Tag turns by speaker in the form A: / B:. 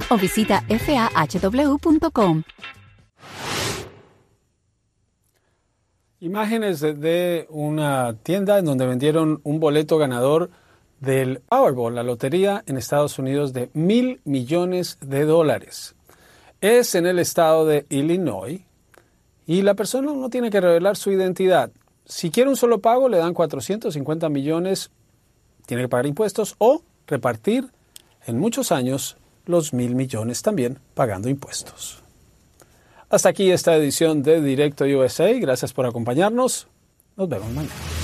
A: o visita fahw.com.
B: Imágenes de una tienda en donde vendieron un boleto ganador del Powerball, la lotería en Estados Unidos de $1,000 millones. Es en el estado de Illinois y la persona no tiene que revelar su identidad. Si quiere un solo pago, le dan 450 millones, tiene que pagar impuestos o repartir en muchos años los $1,000 millones también pagando impuestos. Hasta aquí esta edición de Directo USA. Gracias por acompañarnos. Nos vemos mañana.